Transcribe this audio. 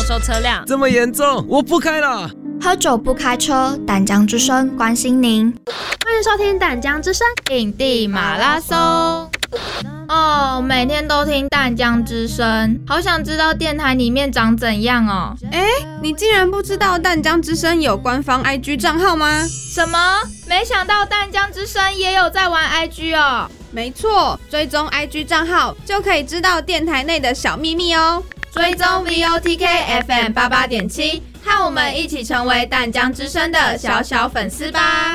售车辆。 这么严重，我不开了。 喝酒不开车，淡江之声关心您。 欢迎收听淡江之声影帝马拉松。每天都听淡江之声，好想知道电台里面长怎样哦。 你竟然不知道淡江之声有官方 IG 账号吗？ 什么？没想到淡江之声也有在玩 IG 哦。 没错，追踪 IG 账号就可以知道电台内的小秘密哦。 追踪 VOTK FM 88.7，和我们一起成为淡江之声的小小粉丝吧。